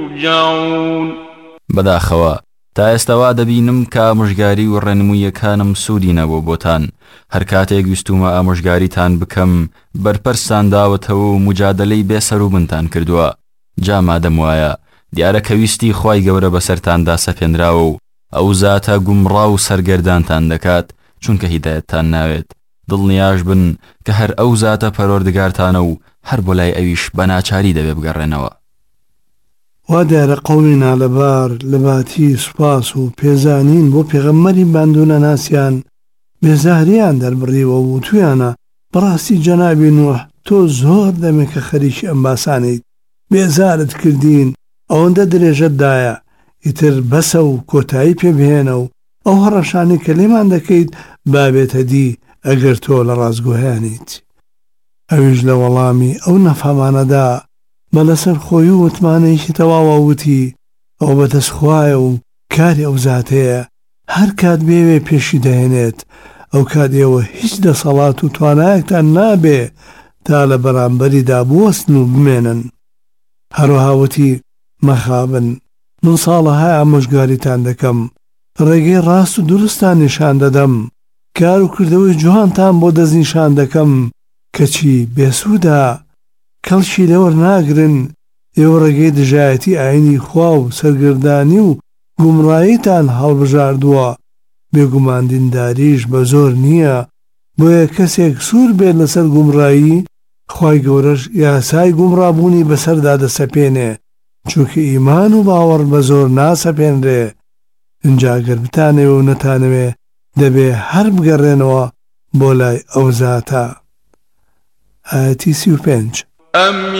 ترجعون. بەداخەوە تا ئێستاوا دەبینم کە ئامۆژگاری و ڕێنموویەکانم سوودی نەبوو بۆتان. هەر کاتێک ویستومە ئامۆژگاریتان بکەم بەرپەرستان داوەتەوە و مجادلەی بێسەر و بنتان کردووە. جا مادەم وایە دیارە کە ویستی خوای گەورە بەسەرتاندا سەپێنراوە و ئەو زاتە گومڕا و سەرگەردانتان دەکات چونکە هیدایەتتان ناوێت. دڵنیاش بن کە هەر ئەو زاتە پەروەردگارتانە و هەر بۆ لای ئەویش بە ناچاری دەبێ بگەڕێنەوە. وا دیارە قەوڵی نالەبار لەباتی سوپاس و پێزانین بۆ پێغەمبەری باندونە ناسیان بێزاریان دەربڕیوە و تویانە بەڕاستی جەنابی نوح تۆ زۆر دەمێ کە خەریکی ئەم باسانیت بێزارت کردین ئەوەندە درێژەتدایە ئیتر بەسە و کۆتایی پێبهێنە و ئەو هەڕەشانی کە لێمان دەکەیت بابێتە دی ئەگەر تۆ لە ڕازگۆیانیت. ئەویش لە وەڵامی ئەو نەفامانەدا بە لەسەر خۆی و وتمانەیەکی تەواوە وتی ئەو بەدەستخوایە و کاری ئەو زاتەیە هەر کات بێوێ پێشی دەهێنێت ئەو کات ئێوە هیچ دەسەڵات و توانایەکتان نابێ تا لە بەرامبەریدا بوەستن و بمێنن. هەروەها وتی مەخابن من ساڵەهای ئامۆژگاریتان دەکەم ڕێگەی ڕاست و درستان نیشان دەدەم کار و کردەوەی جوانتان بۆ دەستنیشان دەکەم کەچی بێسوودا کەڵکی لەوەر ناگرن ئێوە ڕێگەی دژایەتی ئاینی خوا و سەرگردانی و گومڕاییتان هەڵبژاردووە بێگومان دینداریش بە زۆر نییە بۆیە کەسێک سوور بێت لەسەر گومڕایی خوای گەورەش یاسای گومڕابوونی بەسەردا دەسەپێنێ چونکە ئیمان و باوەڕ بە زۆر ناسەپێنرێ. اینجا گەر بتانەوێ و نەتانەوێ دەبێ هەر بگەڕێنەوە بۆ لای ئەو زاتە. ئاەتی 35